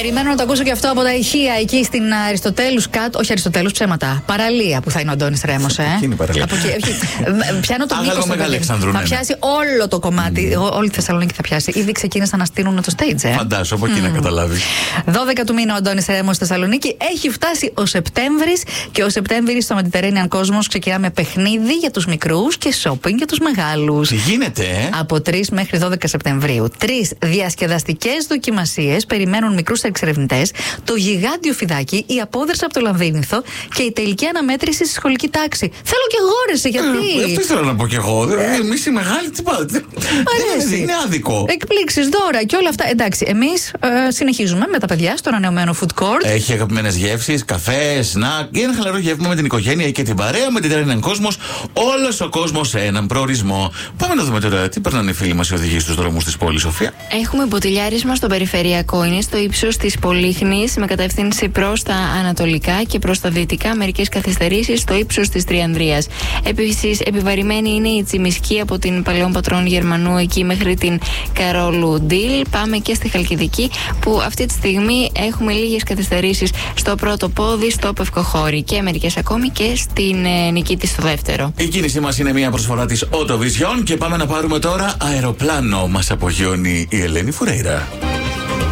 Περιμένω να το ακούσω και αυτό από τα ηχεία εκεί στην Αριστοτέλους κάτω. Όχι Αριστοτέλους, ψέματα. Παραλία που θα είναι ο Αντώνης Ρέμος. Είναι παραλία. Πιάνω το μήκος του. Θα πιάσει όλο το κομμάτι. Όλη τη Θεσσαλονίκη θα πιάσει. Ήδη ξεκίνησαν να στείλουν το stage. Φαντάσου, από εκεί να καταλάβει. 12 του μήνα ο Αντώνης Ρέμος στη Θεσσαλονίκη. Έχει φτάσει ο Σεπτέμβρης και ο Σεπτέμβρης στο Mediterranean Cosmos ξεκινά με παιχνίδι για τους μικρούς και shopping για τους μεγάλους. Τι γίνεται, Από 3 μέχρι 12 Σεπτεμβρίου. 3 διασκεδαστικές δοκιμασίες περιμένουν μικρούς εξερευνητές, το γιγάντιο φιδάκι, η απόδραση από το Λαμβίνηθο και η τελική αναμέτρηση στη σχολική τάξη. Θέλω κι εγώ, ρε, γιατί. Αυτό ήθελα να πω κι εγώ. Εμείς οι μεγάλοι, τι πάτε. Είναι άδικο. Εκπλήξεις, δώρα και όλα αυτά. Εντάξει, εμείς συνεχίζουμε με τα παιδιά στο ανανεωμένο food court. Έχει αγαπημένες γεύσεις, καφέ, σνακ ή ένα χαλαρό γεύμα με την οικογένεια και την παρέα, με την Mediterranean Cosmos. Όλος ο κόσμος σε έναν προορισμό. Πάμε να δούμε τώρα τι περνάνε οι φίλοι μας οι οδηγοί στους δρόμους της πόλης, Σοφία. Έχουμε μποτιλιάρισμα στο περιφερειακό. Είναι στο ύψος της Πολύχνης με κατεύθυνση προς τα ανατολικά και προς τα δυτικά. Μερικές καθυστερήσεις στο ύψος της Τριανδρίας. Επίσης, επιβαρημένη είναι η Τσιμισκή από την Παλαιών Πατρών Γερμανού εκεί μέχρι την Καρόλου Ντίλ. Πάμε και στη Χαλκιδική που αυτή τη στιγμή έχουμε λίγες καθυστερήσεις στο πρώτο πόδι, στο Πευκοχώρι και μερικές ακόμη και στην Νικήτη στο δεύτερο. Η κίνησή μας είναι μια προσφορά της Autovision και πάμε να πάρουμε τώρα αεροπλάνο. Μας απογειώνει η Ελένη Φουρέιρα.